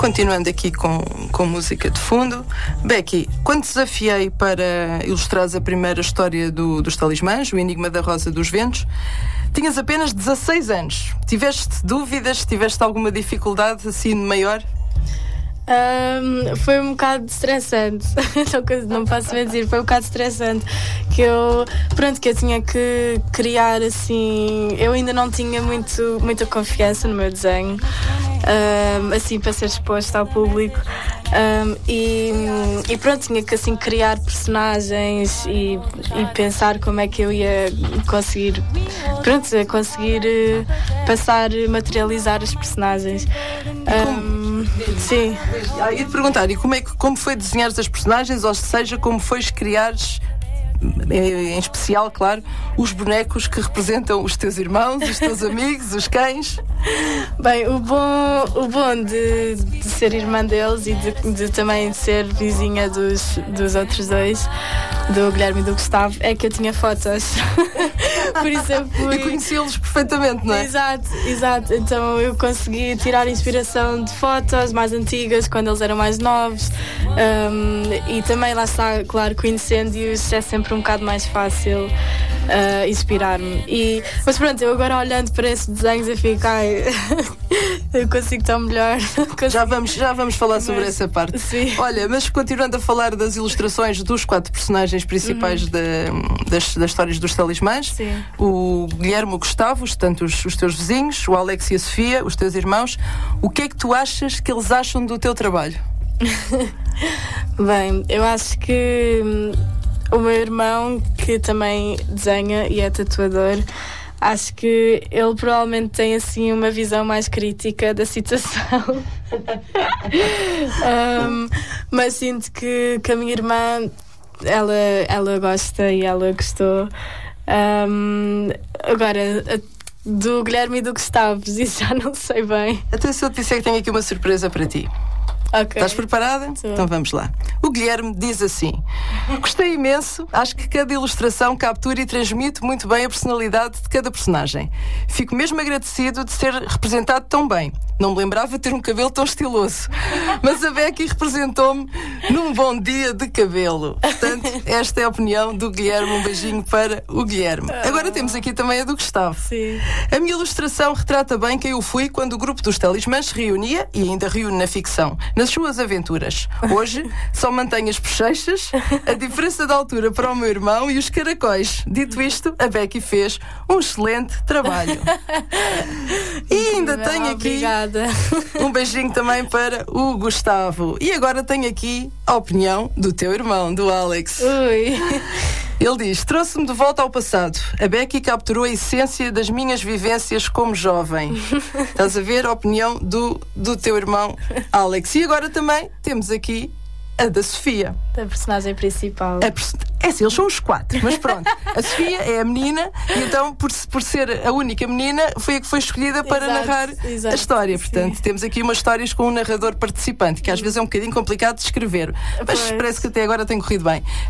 continuando aqui com música de fundo. Becky, quando te desafiei para ilustrares a primeira história dos Talismãs, o Enigma da Rosa dos Ventos, tinhas apenas 16 anos. Tiveste dúvidas? Tiveste alguma dificuldade assim maior? Foi um bocado estressante. Não posso mentir, foi um bocado estressante. Que eu tinha que criar assim. Eu ainda não tinha muita confiança no meu desenho, assim, para ser exposto ao público. E pronto, tinha que assim criar personagens e pensar como é que eu ia conseguir passar, materializar os personagens. Sim. Ia te perguntar, e como foi desenhar as personagens, ou seja, como foi criares, em especial, claro, os bonecos que representam os teus irmãos, os teus amigos, os cães? Bem, o bom de ser irmã deles e de também ser vizinha dos outros dois, do Guilherme e do Gustavo, é que eu tinha fotos. Por isso eu fui... E conheci-los perfeitamente, não é? Exato. Então eu consegui tirar inspiração de fotos mais antigas, quando eles eram mais novos, e também lá está, claro, conhecendo-os é sempre um bocado mais fácil inspirar-me. Mas pronto, eu agora olhando para esses desenhos eu fico, eu consigo tão melhor. Já vamos falar sobre essa parte. Sim. Olha, mas continuando a falar das ilustrações dos 4 personagens principais das histórias dos Talismãs. Sim. O Guilherme, o Gustavo, tanto os teus vizinhos, o Alex e a Sofia, os teus irmãos, o que é que tu achas que eles acham do teu trabalho? Bem, eu acho que o meu irmão, que também desenha e é tatuador, acho que ele provavelmente tem assim uma visão mais crítica da situação. Mas sinto que a minha irmã, ela gosta e ela gostou. Agora, do Guilherme e do Gustavo, isso já não sei bem. Até se eu te disser que tenho aqui uma surpresa para ti. Okay. Estás preparada? Sim. Então vamos lá. O Guilherme diz assim: gostei imenso, acho que cada ilustração captura e transmite muito bem a personalidade de cada personagem. Fico mesmo agradecido de ser representado tão bem. Não me lembrava de ter um cabelo tão estiloso, mas a Becky representou-me num bom dia de cabelo. Portanto, esta é a opinião do Guilherme. Um beijinho para o Guilherme. Agora temos aqui também a do Gustavo. Sim. A minha ilustração retrata bem quem eu fui quando o grupo dos Talismãs se reunia, e ainda reúne na ficção, nas suas aventuras. Hoje só mantenho as bochechas, a diferença de altura para o meu irmão e os caracóis. Dito isto, a Becky fez um excelente trabalho. E ainda tenho aqui... Obrigada. Um beijinho também para o Gustavo. E agora tenho aqui a opinião do teu irmão, do Alex. Ui. Ele diz: trouxe-me de volta ao passado. A Becky capturou a essência das minhas vivências como jovem. Estás a ver a opinião do teu irmão, Alex. E agora também temos aqui a da Sofia. Da personagem principal. É assim, eles são os 4, mas pronto. A Sofia é a menina, e então, por ser a única menina, foi a que foi escolhida para narrar a história. Portanto, temos aqui umas histórias com um narrador participante, que às vezes é um bocadinho complicado de escrever, mas parece que até agora tem corrido bem.